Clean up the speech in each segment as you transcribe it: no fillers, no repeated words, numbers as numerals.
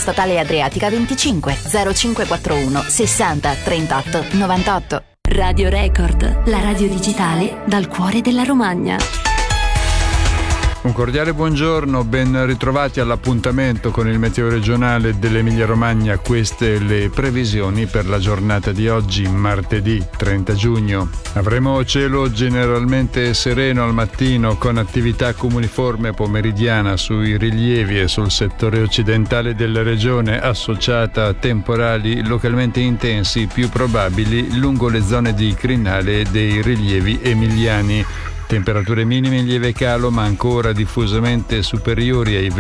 statale Adriatica 25 0541 60 38 98. Radio Record, la radio digitale dal cuore della Romagna. Un cordiale buongiorno, ben ritrovati all'appuntamento con il meteo regionale dell'Emilia Romagna. Queste le previsioni per la giornata di oggi, martedì 30 giugno. Avremo cielo generalmente sereno al mattino con attività cumuliforme pomeridiana sui rilievi e sul settore occidentale della regione, associata a temporali localmente intensi più probabili lungo le zone di crinale e dei rilievi emiliani. Temperature minime in lieve calo ma ancora diffusamente superiori ai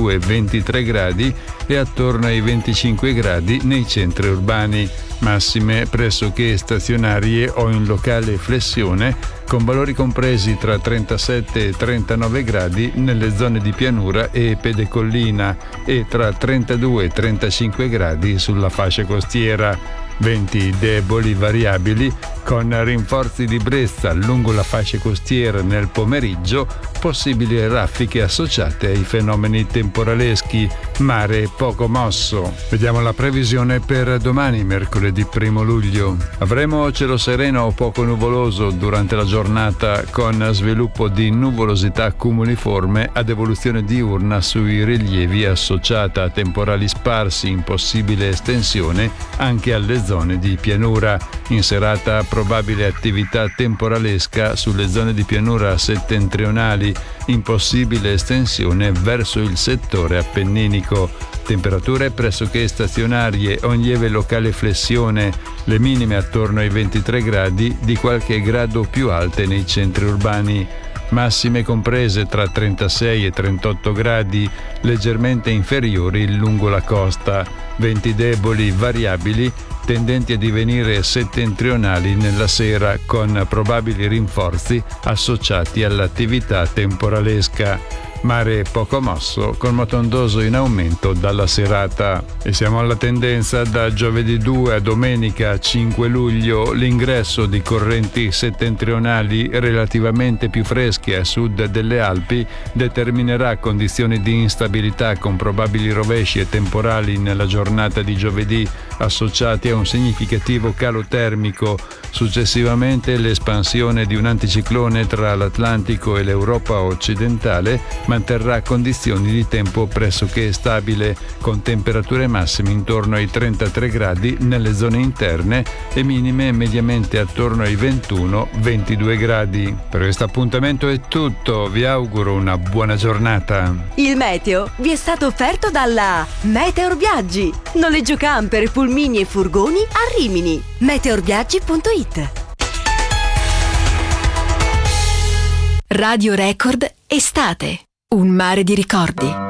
22-23 gradi e attorno ai 25 gradi nei centri urbani. Massime pressoché stazionarie o in locale flessione con valori compresi tra 37 e 39 gradi nelle zone di pianura e pedecollina e tra 32 e 35 gradi sulla fascia costiera. Venti deboli variabili con rinforzi di brezza lungo la fascia costiera nel pomeriggio, possibili raffiche associate ai fenomeni temporaleschi, mare poco mosso. Vediamo la previsione per domani, mercoledì 1 luglio. Avremo cielo sereno o poco nuvoloso durante la giornata con sviluppo di nuvolosità cumuliforme ad evoluzione diurna sui rilievi associata a temporali sparsi in possibile estensione anche alle zone di pianura. In serata probabile attività temporalesca sulle zone di pianura settentrionali, in possibile estensione verso il settore appenninico. Temperature pressoché stazionarie o in lieve locale flessione, le minime attorno ai 23 gradi, di qualche grado più alte nei centri urbani. Massime comprese tra 36 e 38 gradi, leggermente inferiori lungo la costa. Venti deboli variabili tendenti a divenire settentrionali nella sera con probabili rinforzi associati all'attività temporalesca. Mare poco mosso con moto ondoso in aumento dalla serata. E siamo alla tendenza da giovedì 2 a domenica 5 luglio. L'ingresso di correnti settentrionali relativamente più fresche a sud delle Alpi determinerà condizioni di instabilità con probabili rovesci e temporali nella giornata di giovedì associati a un significativo calo termico. Successivamente l'espansione di un anticiclone tra l'Atlantico e l'Europa occidentale manterrà condizioni di tempo pressoché stabile, con temperature massime intorno ai 33 gradi nelle zone interne e minime mediamente attorno ai 21-22 gradi. Per questo appuntamento è tutto, vi auguro una buona giornata. Il meteo vi è stato offerto dalla Meteor Viaggi. Noleggio camper, pulmini e furgoni a Rimini. meteorviaggi.it. Radio Record Estate. Un mare di ricordi.